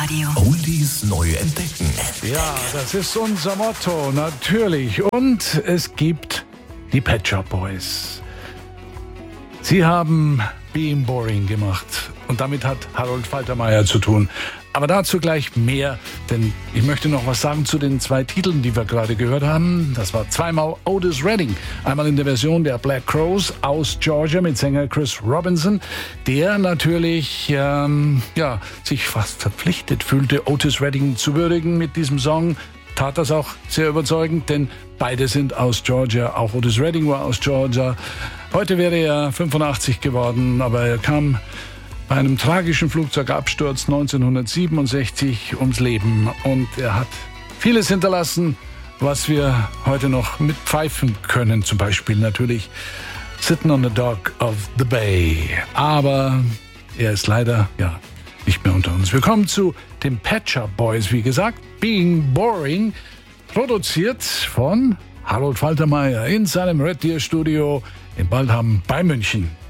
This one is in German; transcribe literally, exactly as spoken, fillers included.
Radio. Oldies neu entdecken. Ja, das ist unser Motto, natürlich. Und es gibt die Pet Shop Boys. Sie haben Being Boring gemacht. Und damit hat Harold Faltermeier zu tun. Aber dazu gleich mehr, denn ich möchte noch was sagen zu den zwei Titeln, die wir gerade gehört haben. Das war zweimal Otis Redding. Einmal in der Version der Black Crowes aus Georgia mit Sänger Chris Robinson, der natürlich ähm, ja, sich fast verpflichtet fühlte, Otis Redding zu würdigen mit diesem Song. Tat das auch sehr überzeugend, denn beide sind aus Georgia. Auch Otis Redding war aus Georgia. Heute wäre er fünfundachtzig geworden, aber er kam bei einem tragischen Flugzeugabsturz neunzehnhundertsiebenundsechzig ums Leben. Und er hat vieles hinterlassen, was wir heute noch mitpfeifen können. Zum Beispiel natürlich Sitting on the Dock of the Bay. Aber er ist leider ja nicht mehr unter uns. Wir kommen zu den Pet Shop Boys, wie gesagt. Being Boring, produziert von Harold Faltermeier in seinem Red Deer Studio in Baldham bei München.